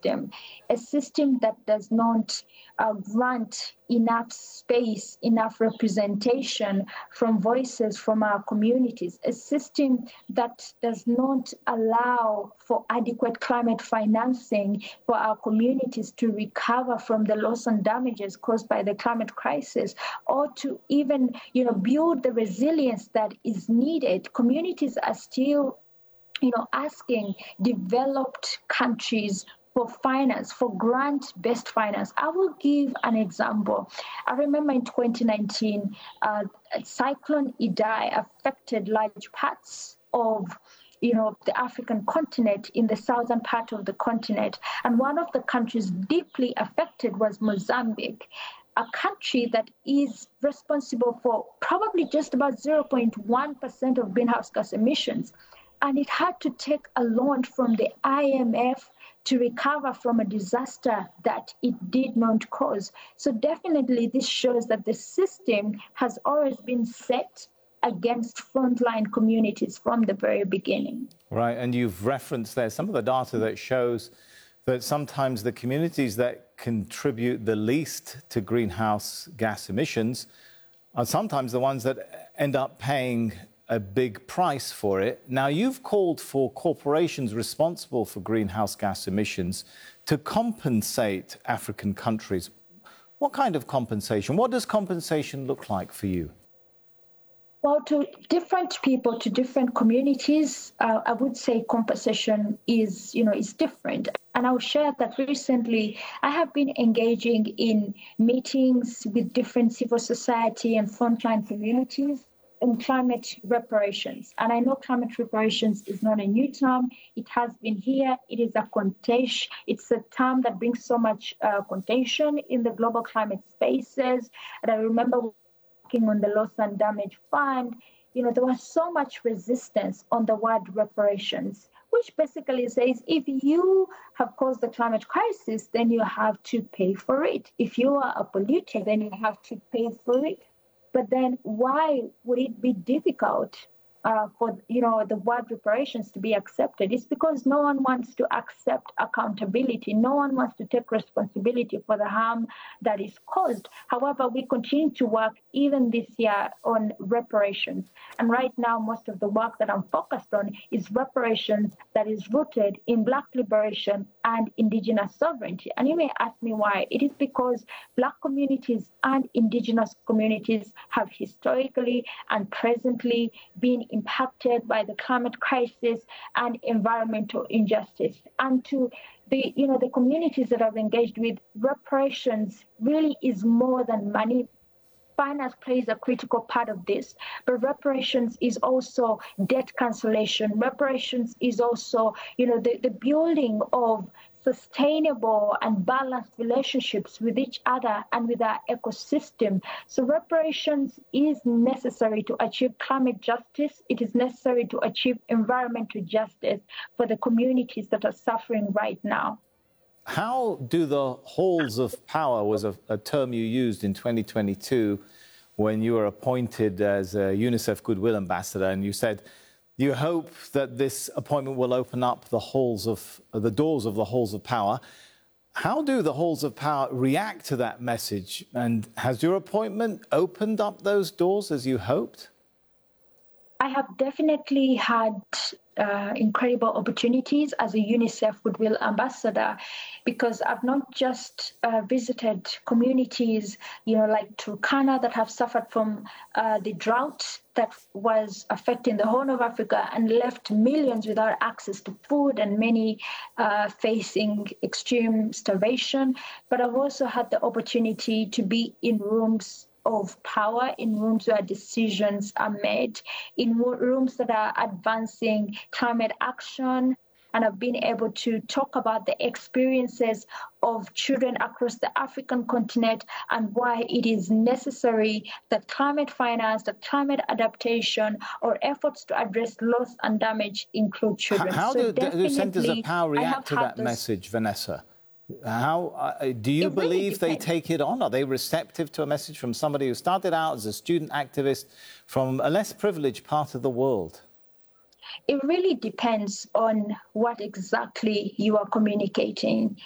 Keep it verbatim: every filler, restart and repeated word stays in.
system, a system that does not uh, grant enough space, enough representation from voices from our communities, a system that does not allow for adequate climate financing for our communities to recover from the loss and damages caused by the climate crisis, or to even, you know, build the resilience that is needed. Communities are still, you know, asking developed countries for finance, for grant-based finance. I will give an example. I remember in twenty nineteen, uh, Cyclone Idai affected large parts of you know, the African continent, in the southern part of the continent. And one of the countries deeply affected was Mozambique, a country that is responsible for probably just about zero point one percent of greenhouse gas emissions. And it had to take a loan from the I M F to recover from a disaster that it did not cause. So definitely this shows that the system has always been set against frontline communities from the very beginning. Right, and you've referenced there some of the data that shows that sometimes the communities that contribute the least to greenhouse gas emissions are sometimes the ones that end up paying a big price for it. Now, you've called for corporations responsible for greenhouse gas emissions to compensate African countries. What kind of compensation? What does compensation look like for you? Well, to different people, to different communities, uh, I would say compensation is, you know, is different. And I'll share that recently I have been engaging in meetings with different civil society and frontline communities in climate reparations. And I know climate reparations is not a new term. It has been here. It is a contagion. It's a term that brings so much uh, contention in the global climate spaces. And I remember working on the Loss and Damage Fund, you know, there was so much resistance on the word reparations, which basically says if you have caused the climate crisis, then you have to pay for it. If you are a polluter, then you have to pay for it. But then why would it be difficult uh, for, you know, the word reparations to be accepted? It's because no one wants to accept accountability. No one wants to take responsibility for the harm that is caused. However, we continue to work even this year on reparations. And right now, most of the work that I'm focused on is reparations that is rooted in Black liberation and Indigenous sovereignty. And you may ask me why. It is because Black communities and Indigenous communities have historically and presently been impacted by the climate crisis and environmental injustice. And to the, you know, the communities that I've engaged with, reparations really is more than money. Finance plays a critical part of this, but reparations is also debt cancellation. Reparations is also, you know, the, the building of sustainable and balanced relationships with each other and with our ecosystem. So reparations is necessary to achieve climate justice. It is necessary to achieve environmental justice for the communities that are suffering right now. How do the halls of power, was a, a term you used in twenty twenty-two when you were appointed as a UNICEF Goodwill Ambassador, and you said you hope that this appointment will open up the halls of the doors of the halls of power. How do the halls of power react to that message? And has your appointment opened up those doors as you hoped? I have definitely had uh, incredible opportunities as a UNICEF Goodwill Ambassador, because I've not just uh, visited communities, you know, like Turkana that have suffered from uh, the drought that was affecting the Horn of Africa and left millions without access to food and many uh, facing extreme starvation. But I've also had the opportunity to be in rooms of power, in rooms where decisions are made, in rooms that are advancing climate action. And I've been able to talk about the experiences of children across the African continent and why it is necessary that climate finance, that climate adaptation, or efforts to address loss and damage include children. How so do, do centres of power react to that those... message, Vanessa? How uh, do you it believe really they take it on? Are they receptive to a message from somebody who started out as a student activist from a less privileged part of the world? It really depends on what exactly you are communicating.